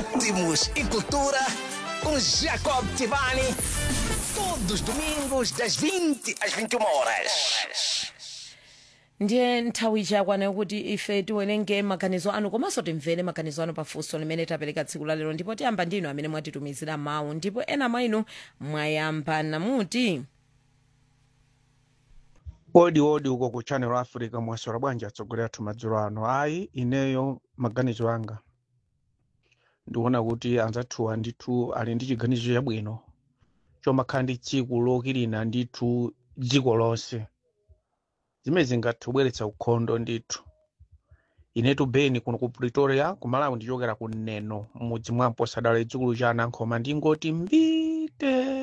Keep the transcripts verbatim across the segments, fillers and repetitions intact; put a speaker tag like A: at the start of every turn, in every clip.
A: Ritmos e cultura com Jacob Tivani. Todos os domingos das vinte às vinte e uma horas.
B: ndiye nthawi chakwana kuti ife tiwerenge maganizo anu komanso timvere maganizo anu pafunso limene tapereka tsiku la lero, ndipo tiyamba ndinu amene mwatitumizira mawu, ndipo ena mwa inu mwayamba namuti
C: odi odi uko ku Channel Africa mwasora bwanji atsogolera athu madzulo ano. Ayi ineyo maganizo anga ndikuona kuti anzathu ndithu ali ndi chiganizo chabwino chomakhala ndi tsiku lokilina ndithu dziko lonse, zimene zingatibweretsa ukhondo ndithu. Inetu beni kuno ku Pretoria ku Malawi ndichokera ku Neno mudzi mwampo sadala chikulu cha Anankhoma ndingoti mbite.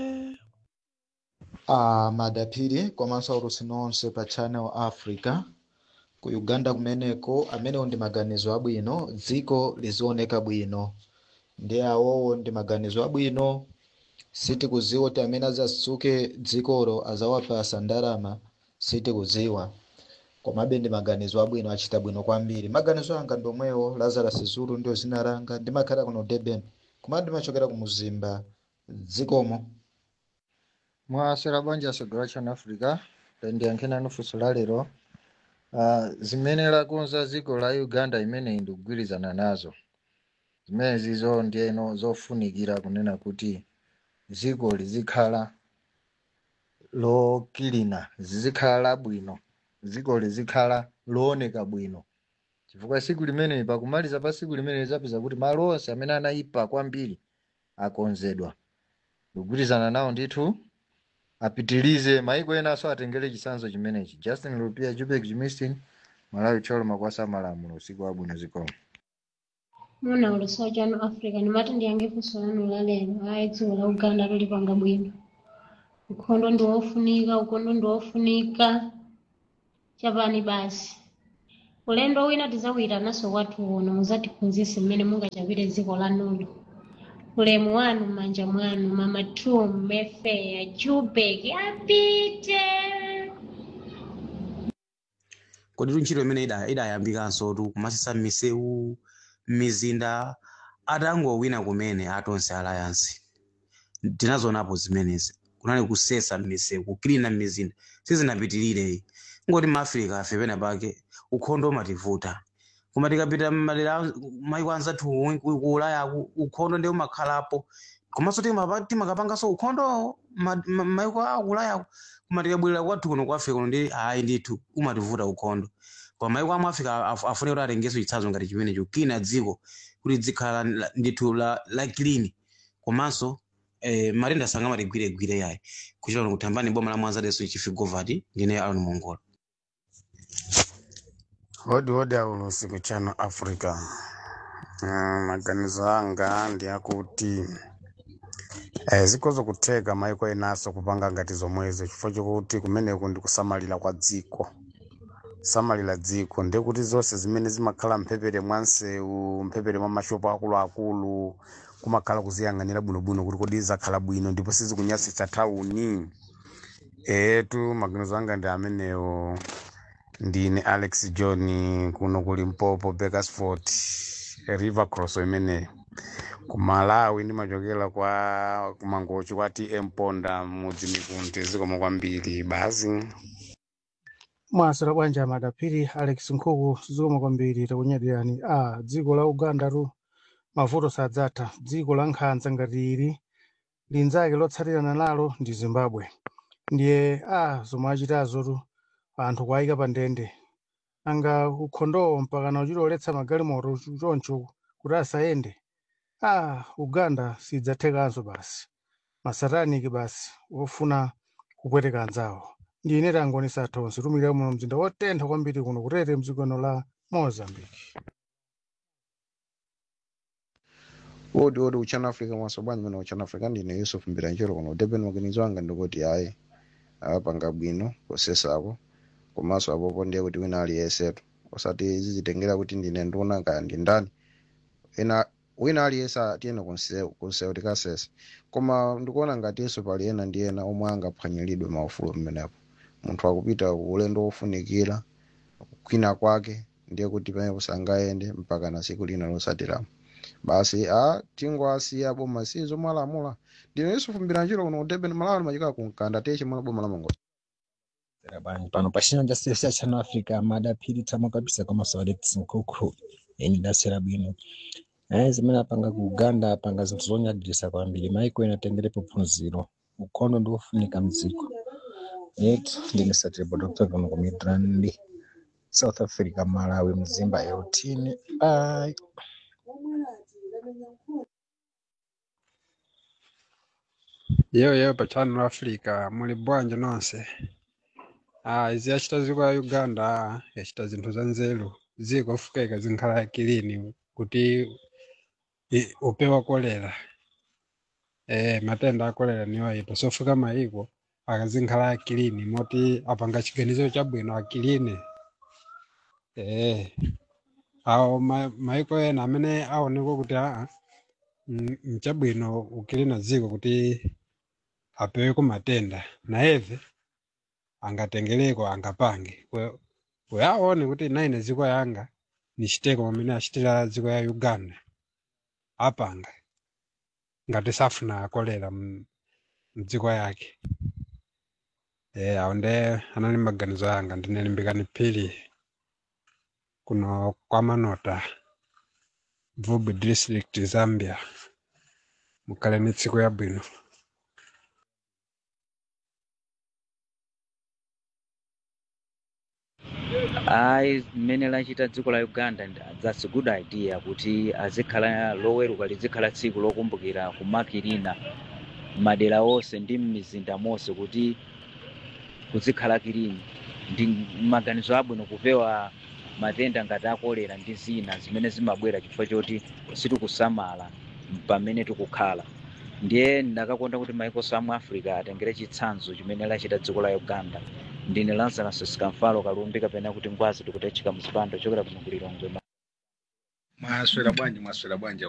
D: Ah, madapiri komanso aulusi nonse pa Channel Africa ku Uganda kumeneko amene ndi maganizo abwino, dziko lizioneka bwino ndi awowo ndi maganizo abwino. Siti kuziwa kuti amene azasuke dzikolo azawapasa ndalama, siti kuziwa komabe ndi maganizo abwino, achita bwino kwambiri. Maganizo anga ndomwewo. Lazarus Zulu ndio zina langa, ndimakhala kuno Durban koma ndimachokera ku Muzimba dzikomo.
E: Mwasera bwanji asogora Channel Africa ndiyankhena nufunso la lero. Uh, zimene lakunza dziko la Uganda imene ndikugwirizana nazo, zimene zizo ndiyeno zofunikira kunena kuti dziko lizikhala lokilina, zizikhala labwino, dziko lizikhala looneka bwino, chifukwa siku limene pakumaliza pa siku limene lizapeza kuti malo onse amene anaipa kwambiri akonzedwa. Ndikugwirizana nawo ndithu apitilize maiko enaso atengere chisanzo chimenechi. Justin Lupia Jubek Jimistin Malawi Cholo Makwasa Malamulo usiku wabwino zikomo.
F: Muna uluso Channel Africa nimati ndiyange funso lanu la lero. Ayi dziko la Uganda lolipanga bwino, ukhondo ndi wofunika, ukhondo ndi wofunika chapani basi. Ulendo wina tizawira naso kwathu uno muzatiphunzitse mmene mungachapire dziko lanulo. Ulemu wanu manja mwanu Mama Tum Mefeya Jubek apite.
G: Kodi ntchito imene ida idayambikanso tu kumasisa misewu mizinda atangowina kumene atonse alliance tinazonapo zimenezi kunali kusesa misewu kukilina mizinda sizinapitirire ngoti maafrika afe pena pake ukhondo umativuta koma tikapita madera maiko anzathu ku Ulaya ukhondo ndi umakhalapo komanso timakapanganso ukhondo maiko a Ulaya koma tikabwerera kwathu kuno kwa Afrika kuno ndi ayi ndithu umativuta ukhondo. Koma maiko a Afrika afune kuti atengeso chitsanzo ngati chimene chokina dziko kuti dzikhala ndithu la la clean komanso eh matenda sanga matigwire gwire yayi kuchita kutambani boma la Mwanza deso chifigovati ndine Aaron Mongola.
C: Odi odi aulusi ku Channel Africa. Uh, maganizo anga ndi akuti eh zikozo kuteka maiko enaso kupanga ngati zomwezo chifukwa chokuti kumeneko ndi kusamalira kwa dziko. Samalira dziko ndi kuti zonse zimene zimakhala mpepere mwansewu mpepere mwa mashopo akulu akulu kumakhala kuziyang'anira bwinobwino kuti kodi zakhala bwino ndipo sizikunyasitsa tauni. Etu maganizo anga ndi amenewo. Ndine Alex John kuno kuli Mpopo Bakersford River Cross imene ku Malawi ndimachokera kwa kumangochi kwa T M Ponda mudzi Mikunde zikomo kwambiri basi.
H: Mwasera bwanja madapiri Alex Nkhuku zikomo kwambiri takunyadirani. Ah, dziko la Uganda ru mavuto sadzatha, dziko la nkhanza ngati ili linzake lotsatirana nalo ndi Zimbabwe. Ndiye ah zomwe achitazo tu anthu kwayika pa ndende anga ukhondowo mpaka na uchiloletsa magalimoto choncho kuti asayende. Ah, Uganda sidzathekanso basi, masataniki basi ofuna kupweteka anzawo. Ndine Rangoni Satonsi tumira muno mzinda wotentha kwambiri kuno kutete mdzikono la Mozambique.
I: Odi odi ku Channel Africa mwasobwanyi mwana ku Channel Africa ndine Yusuf Mbiranjero kuno Durban maganizo anga ndikuti ayi apanga bwino posesako komanso apopo ndiye kuti wina aliyensetu osati zizitengera kuti ndine nduna kaya ndi ndani ena wina aliyense atiyena kunsewu tikasesa koma ndikuona ngatiso pali ena ndi ena omwe angaphwanyiridwe maufulu mmenepo. Munthu akupita ulendo wofunikira kwina kwake ndiye kuti pamene sangaende mpaka na siku lina losatira basi a tingwasiya boma sizo mwalamula ndine Yusufu Mbiranjiro kuno kutebeni malawi machika kunkanda teche mwana boma la Mangochi.
J: Bani pano pashina cha sirisa chano Africa madapiri tamo kabisa kama Alex Nkoko eni dasera bwino eh zimene apanga ku Uganda apanga zinthu zonyadilisa kwambiri maiko inatengelepo phunziro ukhondo ndi ufunika mdziko yetu ndine Satribo Doctor kuno ku Midrand South Africa Malawi Mzimba Eltini bye.
K: Yo yo pa channel Africa muli bwanje nonse. Ah izi yachita ziko ya Uganda yachita zinthu za nzeru ziko fukeka zinkhala yakilini kuti i- upewa kolera eh matenda akolera niyo ipo sofuka maiko akazinkhala yakilini moti apanga chiganizo chabwino akiline eh awo ma, maiko ena amene aoneka kuti a mchabwino ukilina ziko kuti apewe ku matenda na eve angatengeleko angapange kwe kwe aone kuti naine ziko yanga ni chiteko pamene achitira ziko ya Uganda apanga ngati safuna kolera m- mdziko yake eh awo nde anali maganizo anga ndine limbikani phiri kuno kwa Manota Vubi district Zambia mukhale ni tsiku yabwino.
L: Ayi mmene lachita dziko la Uganda ndi- that's a good idea kuti azikhala loweruka lizikhala tsiku lokumbukira kumakirina madera onse ndi mmizinda monse kuti kuzikhala kilini ndi maganizo abwino kupewa matenda ngati akolera ndi zina zimene zimabwera chifukwa choti sitikusamala pamene tikukhala. Ndiye ndakakonda kuti maiko samu Africa atengere chitsanzo chimene lachita dziko la Uganda. Ndine Lazarus Sikamfalo Kalumbi kapena kuti ngwazi tikutechika mzipando chokera kuno kulilongwe.
M: Mwaswera bwanji mwaswera bwanji